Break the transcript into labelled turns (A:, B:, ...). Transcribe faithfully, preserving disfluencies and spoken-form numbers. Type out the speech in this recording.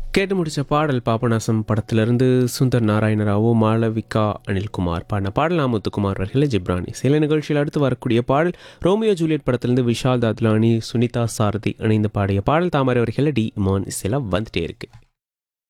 A: கேட்டு முடிச்ச பாடல் பாபநாசம் படத்திலிருந்து சுந்தர் நாராயணராவோ மாளவிகா அனில்குமார் பாடின பாடல் நாமுத்துக்குமார் அவர்கள் ஜிப்ரானி. சில நிகழ்ச்சியில் அடுத்து வரக்கூடிய பாடல் ரோமியோ ஜூலியட் படத்திலிருந்து விஷால் தாத்லானி சுனிதா சாரதி இணைந்து பாடிய பாடல் தாமரை அவர்கள் டி இமான் இசையில் வந்துட்டே இருக்கு.